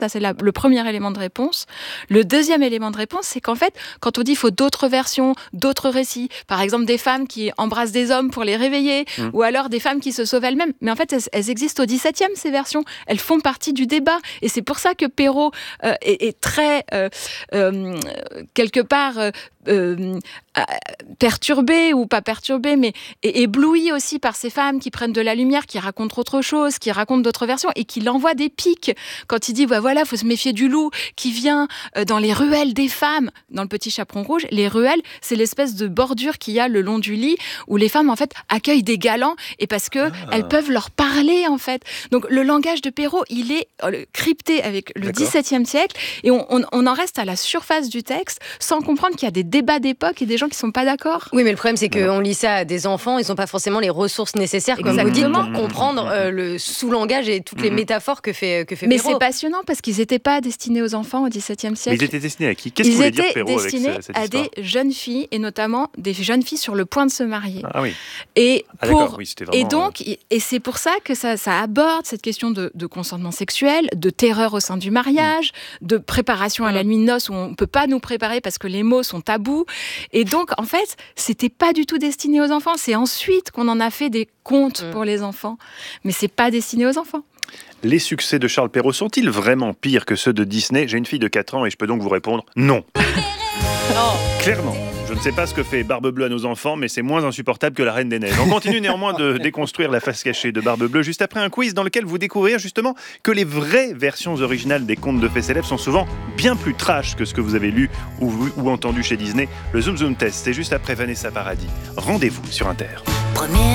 Ça, c'est le premier élément de réponse. Le deuxième élément de réponse, c'est qu'en fait, quand on dit qu'il faut d'autres versions, d'autres récits, par exemple des femmes qui embrassent des hommes pour les réveiller, ou alors des femmes qui se sauvent elles-mêmes, mais en fait, elles existent au XVIIe, ces versions. Elles font partie du débat. Et c'est pour ça que Perrault est très, quelque part, perturbé, ou pas perturbé, mais ébloui aussi par ces femmes qui prennent de la lumière, qui racontent autre chose, qui racontent d'autres versions, et qui l'envoient des pics. Quand il dit, voilà, faut se méfier du loup qui vient dans les ruelles des femmes. Dans Le Petit Chaperon Rouge, les ruelles, c'est l'espèce de bordure qu'il y a le long du lit, où les femmes, en fait, accueillent des galants, et parce que elles peuvent leur parler, en fait. Donc, le langage de Perrault, il est crypté avec le XVIIe siècle, et on en reste à la surface du texte, sans comprendre qu'il y a des débats d'époque et des gens qui sont pas d'accord. Oui, mais le problème, c'est qu'on lit ça à des enfants, ils n'ont pas forcément les ressources nécessaires, comme vous dites, pour comprendre le sous-langage et toutes les métaphores que fait Perrault. Mais c'est passionnant, parce qu'ils n'étaient pas destinés aux enfants au XVIIe siècle. Mais ils étaient destinés à qui ? Qu'est-ce que voulait dire Perrault avec cette histoire ? Ils étaient destinés à des jeunes filles, et notamment des jeunes filles sur le point de se marier. Ah oui. Et c'était vraiment... Et donc, et c'est pour ça que ça aborde cette question de consentement sexuel, de terreur au sein du mariage, de préparation à la nuit de noces, où on ne peut pas nous préparer parce que les mots sont tabous. Et donc, en fait, c'était pas du tout destiné aux enfants. C'est ensuite qu'on en a fait des contes pour les enfants. Mais c'est pas destiné aux enfants. Les succès de Charles Perrault sont-ils vraiment pires que ceux de Disney ? J'ai une fille de 4 ans et je peux donc vous répondre non. Clairement. Je ne sais pas ce que fait Barbe Bleue à nos enfants, mais c'est moins insupportable que La Reine des Neiges. On continue néanmoins de déconstruire la face cachée de Barbe Bleue juste après un quiz dans lequel vous découvrirez justement que les vraies versions originales des contes de fées célèbres sont souvent bien plus trash que ce que vous avez lu ou entendu chez Disney. Le Zoom Zoom Test, c'est juste après Vanessa Paradis. Rendez-vous sur Inter.